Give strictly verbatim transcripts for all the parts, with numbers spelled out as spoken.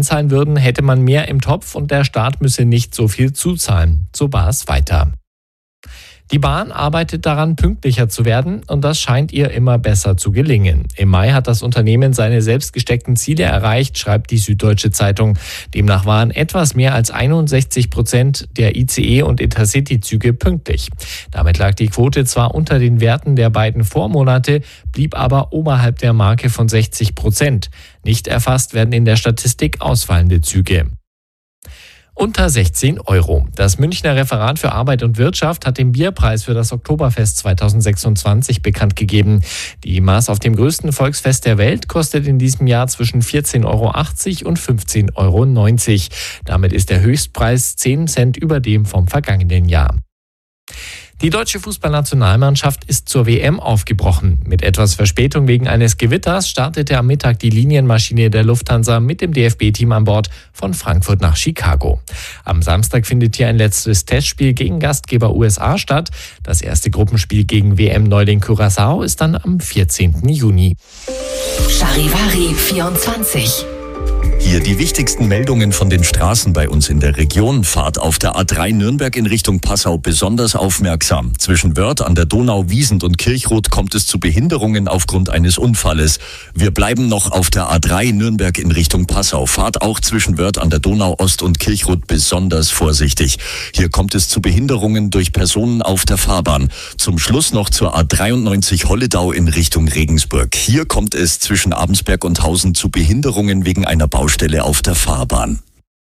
einzahlen würden, hätte man mehr im Topf und der Staat müsse nicht so viel zuzahlen. So Baas weiter. Die Bahn arbeitet daran, pünktlicher zu werden, und das scheint ihr immer besser zu gelingen. Im Mai hat das Unternehmen seine selbst gesteckten Ziele erreicht, schreibt die Süddeutsche Zeitung. Demnach waren etwas mehr als einundsechzig Prozent der I C E- und Intercity-Züge pünktlich. Damit lag die Quote zwar unter den Werten der beiden Vormonate, blieb aber oberhalb der Marke von sechzig Prozent. Nicht erfasst werden in der Statistik ausfallende Züge. Unter sechzehn Euro. Das Münchner Referat für Arbeit und Wirtschaft hat den Bierpreis für das Oktoberfest zweitausendsechsundzwanzig bekannt gegeben. Die Maß auf dem größten Volksfest der Welt kostet in diesem Jahr zwischen vierzehn Euro achtzig und fünfzehn Euro neunzig. Damit ist der Höchstpreis zehn Cent über dem vom vergangenen Jahr. Die deutsche Fußballnationalmannschaft ist zur W M aufgebrochen. Mit etwas Verspätung wegen eines Gewitters startete am Mittag die Linienmaschine der Lufthansa mit dem D F B-Team an Bord von Frankfurt nach Chicago. Am Samstag findet hier ein letztes Testspiel gegen Gastgeber U S A statt. Das erste Gruppenspiel gegen W M-Neuling Curaçao ist dann am vierzehnten Juni. Charivari vierundzwanzig. Hier die wichtigsten Meldungen von den Straßen bei uns in der Region. Fahrt auf der A drei Nürnberg in Richtung Passau besonders aufmerksam. Zwischen Wörth an der Donau, Wiesent und Kirchrot kommt es zu Behinderungen aufgrund eines Unfalles. Wir bleiben noch auf der A drei Nürnberg in Richtung Passau. Fahrt auch zwischen Wörth an der Donau Ost und Kirchrot besonders vorsichtig. Hier kommt es zu Behinderungen durch Personen auf der Fahrbahn. Zum Schluss noch zur A dreiundneunzig Holledau in Richtung Regensburg. Hier kommt es zwischen Abensberg und Hausen zu Behinderungen wegen einer Baustelle auf der Fahrbahn.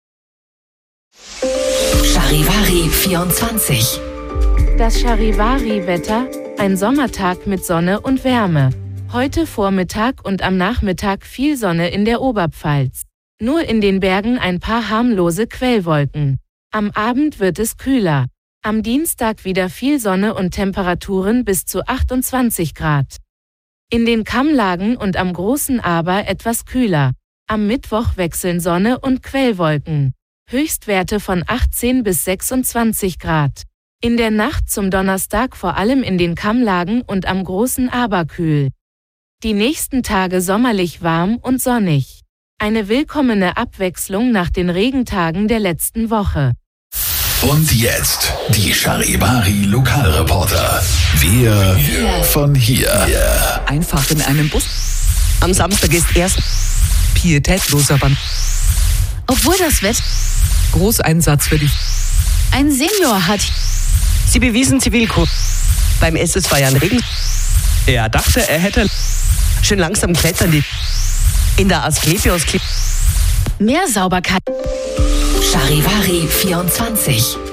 Charivari vierundzwanzig. Das Charivari-Wetter, ein Sommertag mit Sonne und Wärme. Heute Vormittag und am Nachmittag viel Sonne in der Oberpfalz. Nur in den Bergen ein paar harmlose Quellwolken. Am Abend wird es kühler. Am Dienstag wieder viel Sonne und Temperaturen bis zu achtundzwanzig Grad. In den Kammlagen und am Großen Aber etwas kühler. Am Mittwoch wechseln Sonne und Quellwolken. Höchstwerte von achtzehn bis sechsundzwanzig Grad. In der Nacht zum Donnerstag vor allem in den Kammlagen und am Großen Aber kühl. Die nächsten Tage sommerlich warm und sonnig. Eine willkommene Abwechslung nach den Regentagen der letzten Woche. Und jetzt die Charivari Lokalreporter. Wir von hier. Einfach in einem Bus. Am Samstag ist erst pietätloser Band. Obwohl das Wetter Großeinsatz für dich. ein Senior hat. Sie bewiesen Zivilcode. Beim S S Bayern Regen. Er dachte, er hätte schön langsam klettern die in der Asklepios. Mehr Sauberkeit. Charivari vierundzwanzig.